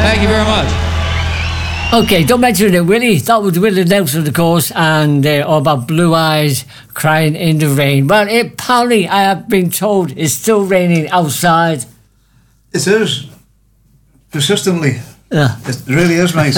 Thank you very much. Okay, don't mention it, Willie. That was Willie Nelson, of course, and all about Blue Eyes Crying in the Rain. Well, apparently, I have been told it's still raining outside. It is. Persistently. Yeah. It really is, mate.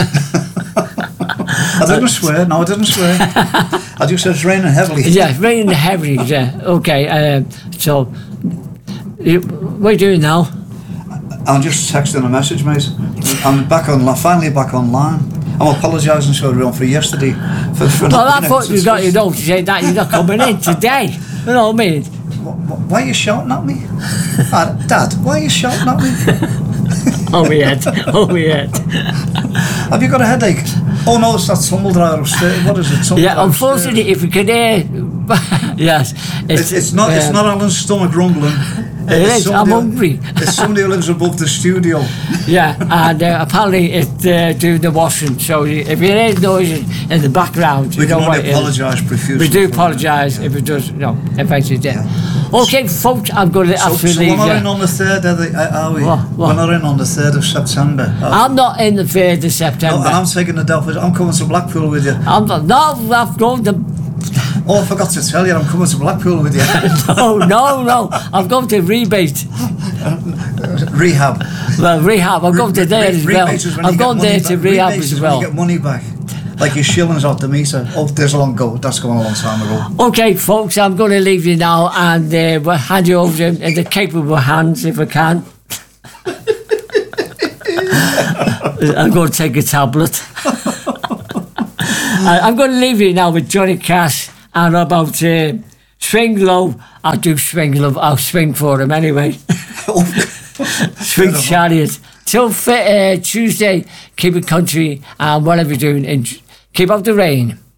I didn't swear. No, I didn't swear. I just said it's raining heavily. Yeah, it's raining heavily, yeah. Okay, so, what are you doing now? I'm just texting a message, mate. I'm back online, finally back online. I'm apologising to everyone for yesterday. For Well, I thought you got your note to say that you're not coming in today. You know what I mean? Why are you shouting at me? Dad, why are you shouting at me? Oh, my head. Oh, my head. Have you got a headache? Oh, no, it's that tumble dryer upstairs. What is it? Tumble Yeah, dryer unfortunately, if we could hear... yes. It's not Alan's stomach rumbling. It is, I'm hungry. It's somebody who lives above the studio. Yeah, and apparently it's doing the washing, so if you hear noises in the background, We you know can what only it is. apologise profusely. We do apologise if it does, affect you there. Okay, folks, I'm going to So absolutely we're leave not in you. on the 3rd, are we? What? We're not in on the 3rd of September. I'm not in the 3rd of September. No, and I'm taking the Delphi. I'm coming to Blackpool with you. I'm not, no, I've gone to... Oh, I forgot to tell you, I'm coming to Blackpool with you. No, I've gone to Rebate. Rehab. Well, rehab, I've gone to there as well. Rebate is when I've you get gone money there back. to rehab Rebate as is when well. you get money back. Like your shillings out the meter. Oh, there's a long go. That's going a long time ago. Okay, folks, I'm going to leave you now and we'll hand you over in the capable hands if I can. I'm going to take a tablet. I'm going to leave you now with Johnny Cash and about Swing Low. I do swing love. I'll swing for him anyway. Swing Chariot. Till Tuesday, keep it country and whatever you're doing, keep out the rain.